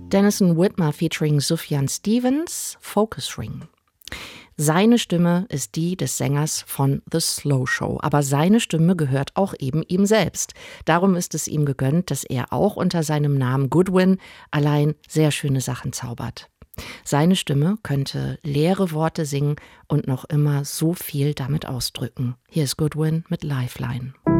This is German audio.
Denison Whitmer featuring Sufjan Stevens, Focus Ring. Seine Stimme ist die des Sängers von The Slow Show, aber seine Stimme gehört auch eben ihm selbst. Darum ist es ihm gegönnt, dass er auch unter seinem Namen Goodwin allein sehr schöne Sachen zaubert. Seine Stimme könnte leere Worte singen und noch immer so viel damit ausdrücken. Hier ist Goodwin mit Lifeline.